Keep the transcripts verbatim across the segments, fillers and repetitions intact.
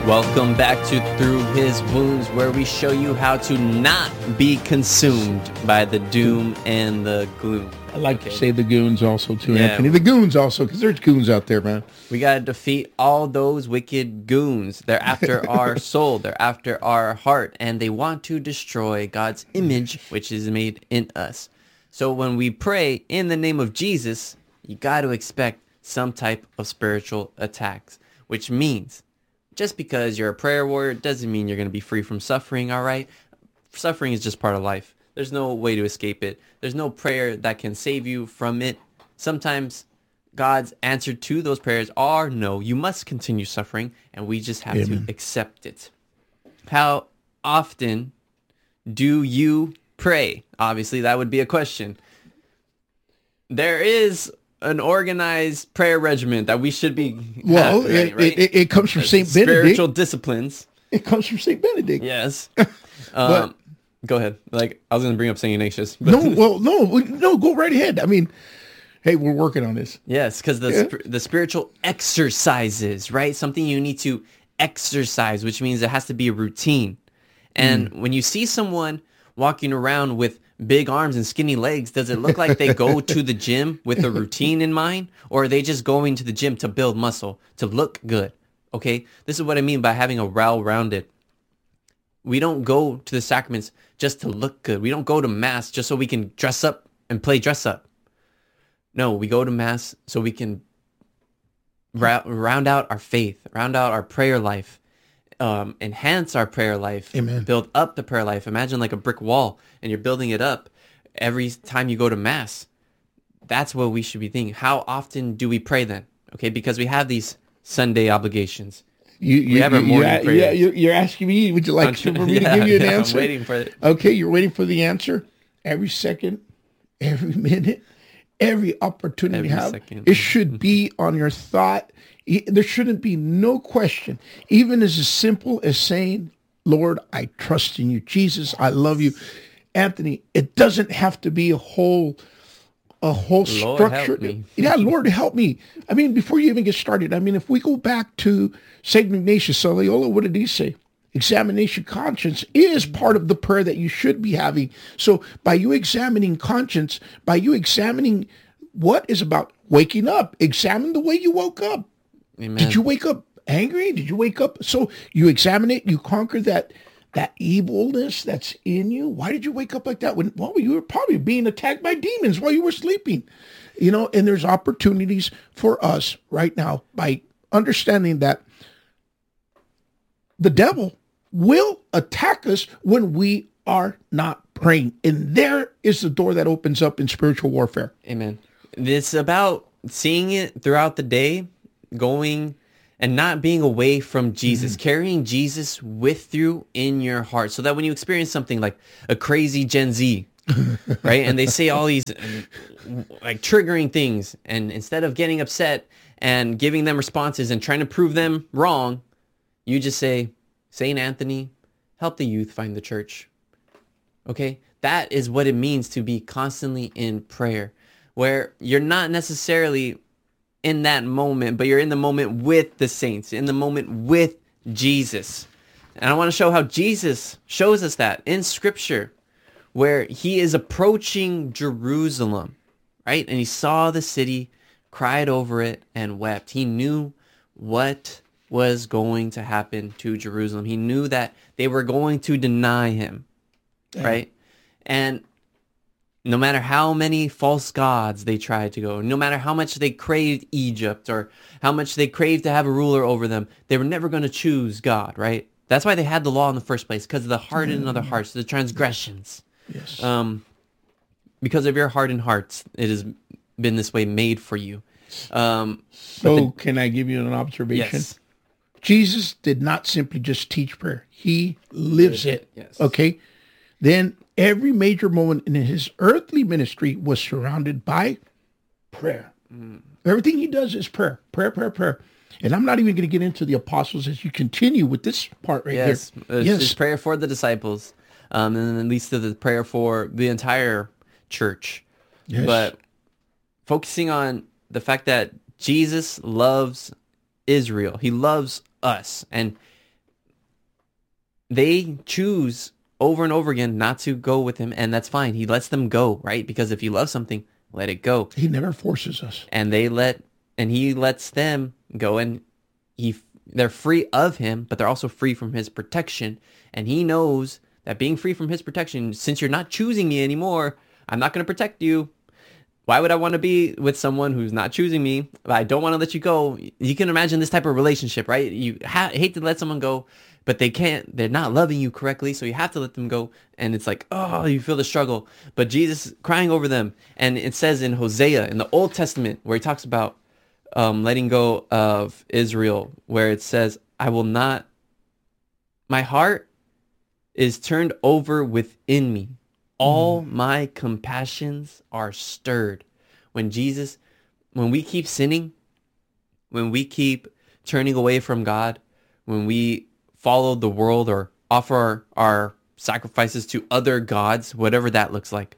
Welcome back to Through His Wounds, where we show you how to not be consumed by the doom and the gloom. I like Okay. to say the goons also too, Yeah. Anthony. The goons also, because there's goons out there, man. We got to defeat all those wicked goons. They're after our soul. They're after our heart. And they want to destroy God's image, which is made in us. So when we pray in the name of Jesus, you got to expect some type of spiritual attacks, which means just because you're a prayer warrior doesn't mean you're going to be free from suffering, all right? Suffering is just part of life. There's no way to escape it. There's no prayer that can save you from it. Sometimes God's answer to those prayers are no, you must continue suffering, and we just have Amen. to accept it. How often do you pray? Obviously, that would be a question. There is an organized prayer regimen that we should be Well, having, it, right? it, it comes from Saint Spiritual Benedict. disciplines. It comes from Saint Benedict. Yes. Um, go ahead. Like I was going to bring up Saint Ignatius. But No, well, no, we- no, go right ahead. I mean, hey, we're working on this. yes, because the Yeah. sp- the spiritual exercises, right? Something you need to exercise, which means it has to be a routine. And Mm. when you see someone walking around with big arms and skinny legs, does it look like they go to the gym with a routine in mind? Or are they just going to the gym to build muscle, to look good? Okay, this is what I mean by having a well-rounded. We don't go to the sacraments just to look good. We don't go to mass just so we can dress up and play dress up. No, we go to mass so we can ra- round out our faith, round out our prayer life, um, enhance our prayer life, Amen. build up the prayer life. Imagine like a brick wall and you're building it up every time you go to mass. That's what we should be thinking. How often do we pray then? Okay, because we have these Sunday obligations. You, you, have our you, morning you're, prayer. yeah, you're, you're asking me, would you like for me Yeah, to give you an yeah, answer? I'm waiting for it. Okay, you're waiting for the answer. Every second, every minute, every opportunity Every you have, second. it should be on your thought. Y- There shouldn't be no question, even as as simple as saying, Lord, I trust in you. Jesus, I love you. Anthony, it doesn't have to be a whole a whole Lord, structure. help me. Yeah, Lord, help me. I mean, before you even get started, I mean, if we go back to Saint Ignatius of Loyola, what did he say? Examination conscience is part of the prayer that you should be having. So by you examining conscience, by you examining what is about waking up, examine the way you woke up. Amen. Did you wake up angry? Did you wake up? So you examine it, you conquer that that evilness that's in you. Why did you wake up like that? When well, you were probably being attacked by demons while you were sleeping. You know, and there's opportunities for us right now by understanding that the devil will attack us when we are not praying. And there is the door that opens up in spiritual warfare. Amen. It's about seeing it throughout the day, going and not being away from Jesus, Mm-hmm. carrying Jesus with you in your heart so that when you experience something like a crazy Gen Z, right? And they say all these um, like triggering things, and instead of getting upset and giving them responses and trying to prove them wrong, you just say, Saint Anthony, help the youth find the church. Okay? That is what it means to be constantly in prayer, where you're not necessarily in that moment, but you're in the moment with the saints, in the moment with Jesus. And I want to show how Jesus shows us that in Scripture, where he is approaching Jerusalem, right? And he saw the city, cried over it, and wept. He knew what was going to happen to Jerusalem. He knew that they were going to deny him, right? And no matter how many false gods they tried to go, no matter how much they craved Egypt or how much they craved to have a ruler over them, they were never going to choose God, right? That's why they had the law in the first place, because of the hardened of their hearts, the transgressions. Yes. Um, because of your hardened hearts, it has been this way made for you. Um, So can I give you an observation? yes. Jesus did not simply just teach prayer. He lives it. Yes. Okay. Then every major moment in his earthly ministry was surrounded by prayer. Mm. Everything he does is prayer, prayer, prayer, prayer. And I'm not even going to get into the apostles as you continue with this part right Yes. here. It's, Yes. it's prayer for the disciples, um, and then leads to the prayer for the entire church. Yes. But focusing on the fact that Jesus loves Israel. He loves us. And they choose over and over again not to go with him, and that's fine. He lets them go, right? Because if you love something, let it go. He never forces us. And they let, and he lets them go, and he, they're free of him, but they're also free from his protection. And he knows that being free from his protection, since you're not choosing me anymore, I'm not going to protect you. Why would I want to be with someone who's not choosing me? I don't want to let you go. You can imagine this type of relationship, right? You ha- hate to let someone go, but they can't, they're not loving you correctly. So you have to let them go. And it's like, oh, you feel the struggle. But Jesus crying over them. And it says in Hosea, in the Old Testament, where he talks about um, letting go of Israel, where it says, I will not, my heart is turned over within me. All mm. my compassions are stirred. When Jesus, when we keep sinning, when we keep turning away from God, when we follow the world or offer our, our sacrifices to other gods, whatever that looks like,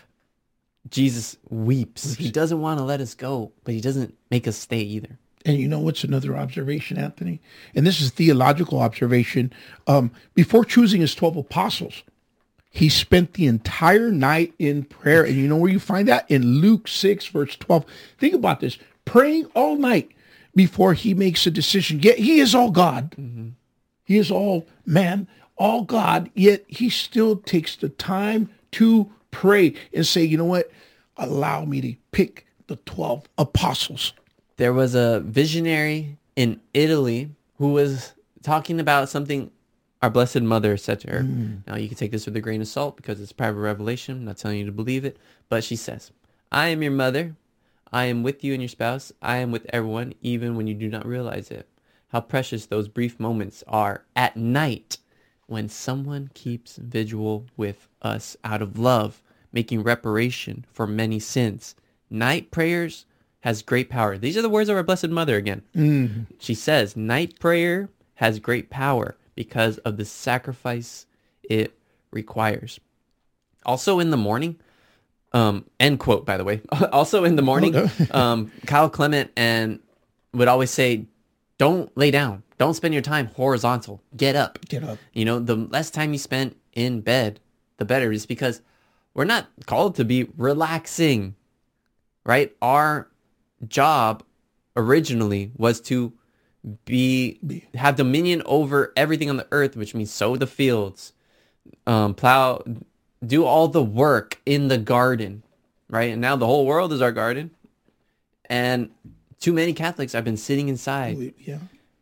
Jesus weeps. He doesn't want to let us go, but he doesn't make us stay either. And you know what's another observation, Anthony? And this is theological observation. Um, before choosing his twelve apostles, he spent the entire night in prayer. And you know where you find that? In Luke six, verse twelve. Think about this. Praying all night before he makes a decision. Yet he is all God. Mm-hmm. He is all man, all God. Yet he still takes the time to pray and say, you know what? Allow me to pick the twelve apostles. There was a visionary in Italy who was talking about something our Blessed Mother said to her. Mm. Now, you can take this with a grain of salt because it's private revelation. I'm not telling you to believe it. But she says, I am your mother. I am with you and your spouse. I am with everyone, even when you do not realize it. How precious those brief moments are at night when someone keeps vigil with us out of love, making reparation for many sins. Night prayers has great power. These are the words of our Blessed Mother again. Mm. She says, night prayer has great power because of the sacrifice it requires. Also in the morning, um, end quote, by the way. Also in the morning, oh, no. um, Kyle Clement and would always say, don't lay down. Don't spend your time horizontal. Get up. Get up. You know, the less time you spend in bed, the better. Is because we're not called to be relaxing, right? Our job originally was to be, be have dominion over everything on the earth, which means sow the fields, um, plow, do all the work in the garden, right? And now the whole world is our garden. And too many Catholics have been sitting inside, yeah,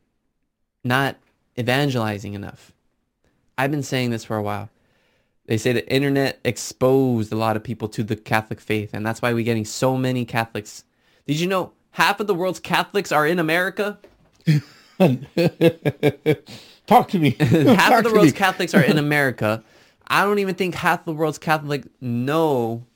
not evangelizing enough. I've been saying this for a while. They say the internet exposed a lot of people to the Catholic faith, and that's why we're getting so many Catholics. Did you know half of the world's Catholics are in America? Talk to me. Half Talk of the world's me. Catholics are in America. I don't even think half the world's Catholics know